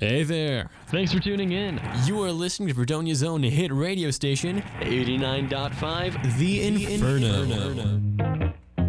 Hey there. Thanks for tuning in. You are listening to Fredonia's own hit radio station, 89.5 The Inferno.